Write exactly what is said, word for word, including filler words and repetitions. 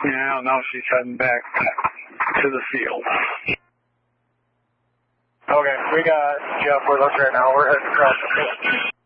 Yeah, I don't know if she's heading back to the field. Okay, we got Jeff with us right now. We're heading across the field.